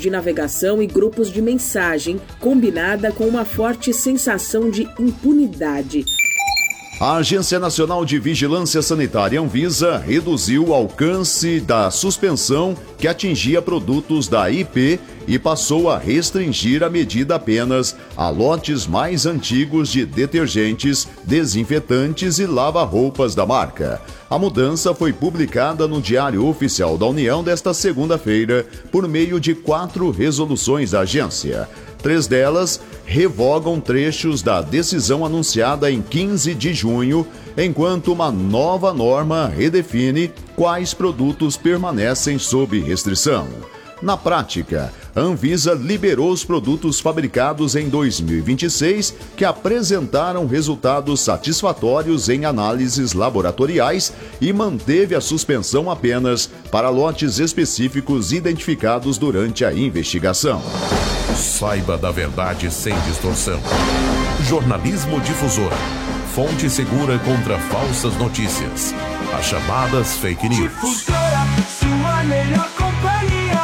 de navegação e grupos de mensagem, combinada com uma forte sensação de impunidade. A Agência Nacional de Vigilância Sanitária Anvisa reduziu o alcance da suspensão que atingia produtos da IP e passou a restringir a medida apenas a lotes mais antigos de detergentes, desinfetantes e lava-roupas da marca. A mudança foi publicada no Diário Oficial da União desta segunda-feira por meio de 4 resoluções da agência. 3 delas revogam trechos da decisão anunciada em 15 de junho, enquanto uma nova norma redefine quais produtos permanecem sob restrição. Na prática, a Anvisa liberou os produtos fabricados em 2026 que apresentaram resultados satisfatórios em análises laboratoriais e manteve a suspensão apenas para lotes específicos identificados durante a investigação. Saiba da verdade sem distorção. Jornalismo Difusora. Fonte segura contra falsas notícias. As chamadas fake news. Difusora, sua melhor companhia.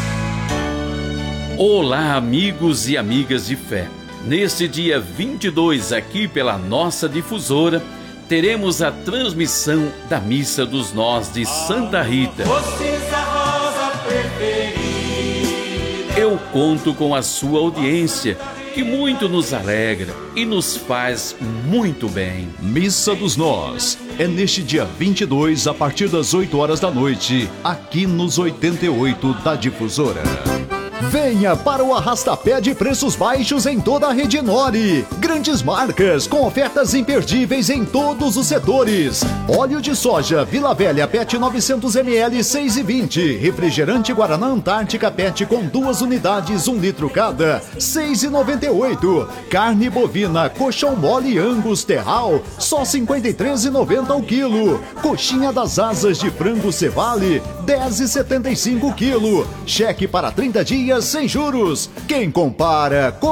Olá, amigos e amigas de fé. Neste dia 22, aqui pela nossa difusora, teremos a transmissão da Missa dos Nós de Santa Rita. Eu conto com a sua audiência, que muito nos alegra e nos faz muito bem. Missa dos Nós é neste dia 22, a partir das 8 horas da noite, aqui nos 88 da Difusora. Venha para o arrastapé de preços baixos em toda a rede Nori. Grandes marcas com ofertas imperdíveis em todos os setores. Óleo de soja Vila Velha PET 900ml 6,20. Refrigerante Guaraná Antártica PET com 2 unidades, 1 litro cada, 6,98. Carne bovina Coxão Mole Angus Terral, só 53,90 ao quilo. Coxinha das asas de frango Cevale, 10,75 quilo. Cheque para 30 dias sem juros. Quem compara,